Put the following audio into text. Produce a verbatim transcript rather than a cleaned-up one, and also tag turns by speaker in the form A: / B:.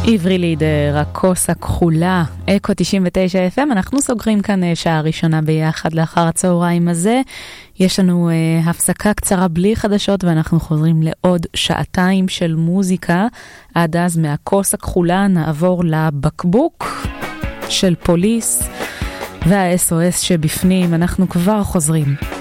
A: עברי לידר, הכוס הכחולה, אקו תשעים ותשע אף אם. אנחנו סוגרים כאן שעה ראשונה ביחד לאחר הצהריים הזה. יש לנו uh, הפסקה קצרה בלי חדשות, ואנחנו חוזרים לעוד שעתיים של מוזיקה. עד אז מהכוס הכחולה נעבור לבקבוק של פוליס וה-אס או אס שבפנים. אנחנו כבר חוזרים.